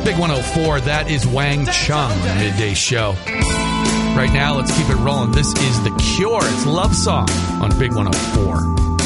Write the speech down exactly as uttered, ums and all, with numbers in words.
Big one oh four, that is Wang Chung, Midday Show. Right now, let's keep it rolling. This is The Cure. It's Love Song on Big one oh four.